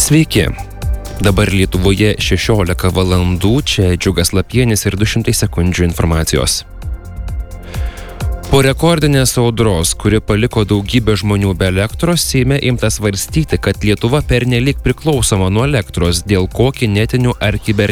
Sveiki. Dabar Lietuvoje 16 valandų, čia Džiugas Lapienis ir 200 sekundžių informacijos. Po rekordinės audros, kuri paliko daugybę žmonių be elektros, Seime imta svarstyti, kad Lietuva pernelyg priklausoma nuo elektros, dėl ko kinetinių ar kibernetinių